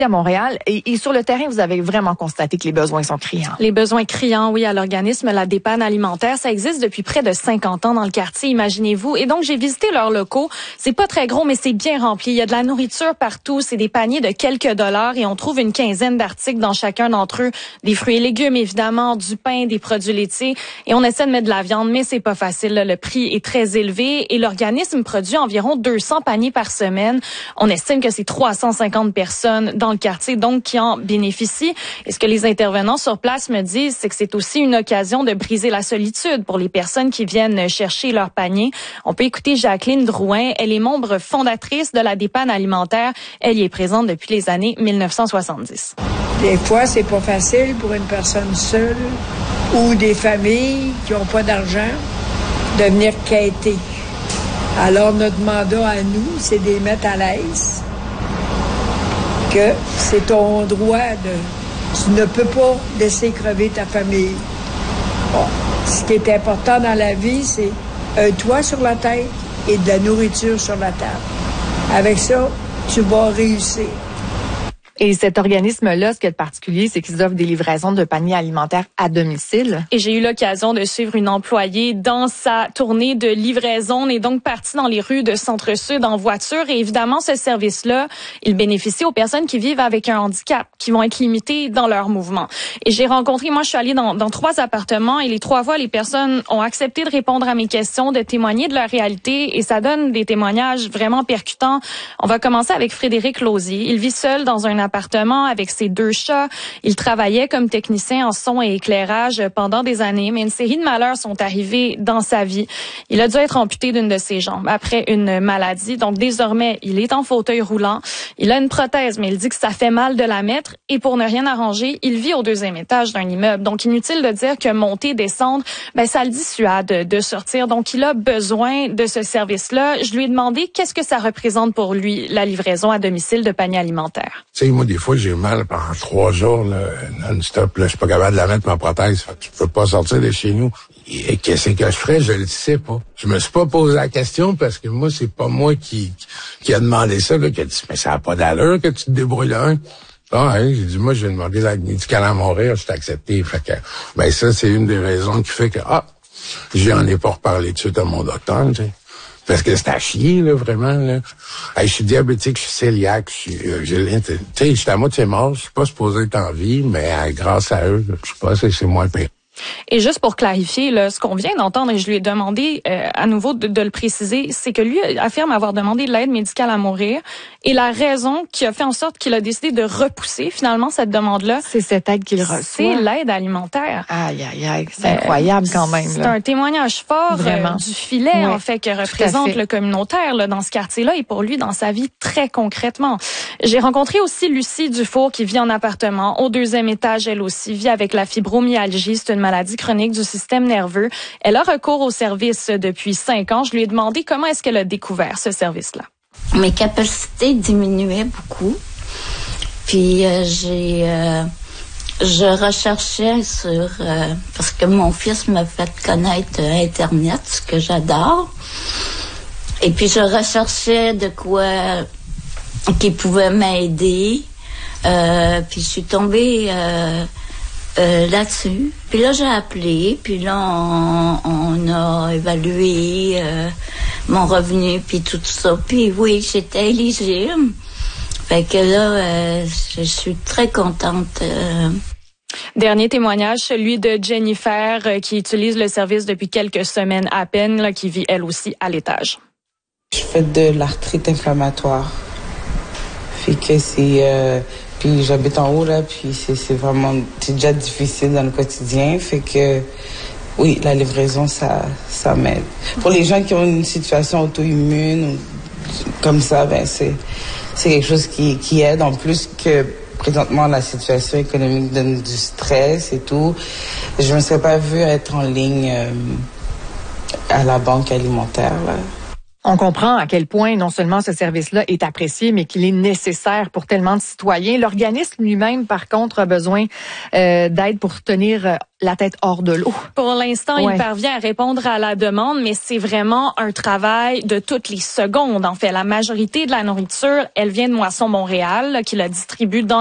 à Montréal. Et sur le terrain, vous avez vraiment constaté que les besoins sont criants. Les besoins criants, oui, à l'organisme La Dépanne Alimentaire. Ça existe depuis près de 50 ans dans le quartier, imaginez-vous. Et donc, j'ai visité leurs locaux. C'est pas très gros, mais c'est bien rempli. Il y a de la nourriture partout. C'est des paniers de quelques dollars et on trouve une quinzaine d'articles dans chacun d'entre eux. Des fruits et légumes, évidemment, du pain, des produits laitiers. Et on essaie de mettre de la viande, mais c'est pas facile. Le prix est très élevé et l'organisme produit environ 200 paniers par semaine. On estime que c'est 350 personnes dans le quartier, donc, qui en bénéficient. Et ce que les intervenants sur place me disent, c'est que c'est aussi une occasion de briser la solitude pour les personnes qui viennent chercher leur panier. On peut écouter Jacqueline Drouin. Elle est membre fondatrice de La Dépanne Alimentaire. Elle y est présente depuis les années 1970. Des fois, c'est pas facile pour une personne seule ou des familles qui n'ont pas d'argent de venir quêter. Alors, notre mandat à nous, c'est de les mettre à l'aise. Que c'est ton droit tu ne peux pas laisser crever ta famille. Bon, ce qui est important dans la vie, c'est un toit sur la tête et de la nourriture sur la table. Avec ça, tu vas réussir. Et cet organisme-là, ce qui est particulier, c'est qu'ils offrent des livraisons de paniers alimentaires à domicile. Et j'ai eu l'occasion de suivre une employée dans sa tournée de livraison. On est donc parti dans les rues de Centre-Sud en voiture. Et évidemment, ce service-là, il bénéficie aux personnes qui vivent avec un handicap, qui vont être limitées dans leur mouvement. Et j'ai rencontré, moi, je suis allée dans 3 appartements et les 3 fois, les personnes ont accepté de répondre à mes questions, de témoigner de leur réalité. Et ça donne des témoignages vraiment percutants. On va commencer avec Frédéric Lausier. Il vit seul dans un appartement avec ses 2 chats. Il travaillait comme technicien en son et éclairage pendant des années, mais une série de malheurs sont arrivés dans sa vie. Il a dû être amputé d'une de ses jambes après une maladie. Donc désormais, il est en fauteuil roulant. Il a une prothèse, mais il dit que ça fait mal de la mettre. Et pour ne rien arranger, il vit au 2e étage d'un immeuble. Donc inutile de dire que monter, descendre, ça le dissuade de sortir. Donc il a besoin de ce service-là. Je lui ai demandé qu'est-ce que ça représente pour lui, la livraison à domicile de paniers alimentaires. Moi, des fois, j'ai mal pendant 3 jours, là, non-stop. Là, je suis pas capable de la mettre, ma prothèse. Fait que je peux pas sortir de chez nous. Et qu'est-ce que je ferais? Je le sais pas. Je me suis pas posé la question parce que moi, c'est pas moi qui a demandé ça, là, qui a dit, mais ça a pas d'allure que tu te débrouilles là. J'ai dit, moi, j'ai demandé l'aide médicale à Montréal, je t'ai accepté. Fait que, ça, c'est une des raisons qui fait que, j'en ai pas reparlé tout de suite à mon docteur, tu sais. Parce que c'est à chier, là, vraiment, là. Je suis diabétique, je suis cœliaque, j'étais à moitié mort, je suis pas supposé être en vie, mais grâce à eux, je sais pas, c'est moins pire. Et juste pour clarifier, là, ce qu'on vient d'entendre, et je lui ai demandé à nouveau de le préciser, c'est que lui affirme avoir demandé de l'aide médicale à mourir. Et la raison qui a fait en sorte qu'il a décidé de repousser finalement cette demande-là, c'est cette aide qu'il reçoit. C'est l'aide alimentaire. Aïe, aïe, aïe, c'est incroyable quand même. C'est un témoignage fort du filet, en fait, que représente le communautaire là, dans ce quartier-là et pour lui, dans sa vie, très concrètement. J'ai rencontré aussi Lucie Dufour qui vit en appartement au 2e étage, elle aussi, vit avec la fibromyalgie. C'est une maladie chronique du système nerveux. Elle a recours au service depuis 5 ans. Je lui ai demandé comment est-ce qu'elle a découvert ce service-là. Mes capacités diminuaient beaucoup. Puis je recherchais sur... parce que mon fils m'a fait connaître Internet, ce que j'adore. Et puis je recherchais de quoi qui pouvait m'aider. Puis je suis tombée... là-dessus. Puis là, j'ai appelé, puis là, on a évalué mon revenu, puis tout ça. Puis oui, j'étais éligible. Fait que là, je suis très contente. Dernier témoignage, celui de Jennifer, qui utilise le service depuis quelques semaines à peine, là, qui vit elle aussi à l'étage. Je fais de l'arthrite inflammatoire. Fait que c'est... Puis j'habite en haut, là, puis c'est déjà difficile dans le quotidien. Fait que, oui, la livraison, ça m'aide. Pour les gens qui ont une situation auto-immune, comme ça, c'est quelque chose qui aide. En plus que, présentement, la situation économique donne du stress et tout. Je me serais pas vue être en ligne à la banque alimentaire, là. On comprend à quel point non seulement ce service-là est apprécié, mais qu'il est nécessaire pour tellement de citoyens. L'organisme lui-même, par contre, a besoin d'aide pour tenir la tête hors de l'eau. Pour l'instant, il parvient à répondre à la demande, mais c'est vraiment un travail de toutes les secondes. En fait, la majorité de la nourriture, elle vient de Moisson Montréal, qui la distribue dans